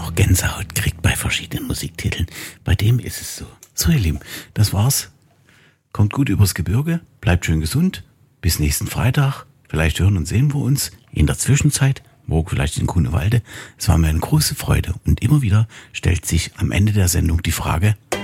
auch Gänsehaut kriegt bei verschiedenen Musiktiteln. Bei dem ist es so. So, ihr Lieben, das war's. Kommt gut übers Gebirge, bleibt schön gesund. Bis nächsten Freitag. Vielleicht hören und sehen wir uns in der Zwischenzeit. Morgen vielleicht in Grunewalde. Es war mir eine große Freude. Und immer wieder stellt sich am Ende der Sendung die Frage: